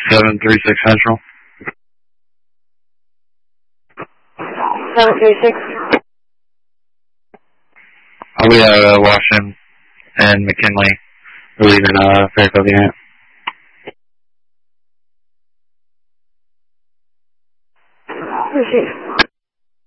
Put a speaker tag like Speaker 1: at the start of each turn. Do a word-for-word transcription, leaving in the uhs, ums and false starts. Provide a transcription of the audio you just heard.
Speaker 1: seven three six Central.
Speaker 2: seven three six.
Speaker 1: I'll be at uh, Washington and McKinley. We're leaving uh, Fairfield unit.
Speaker 2: Receive.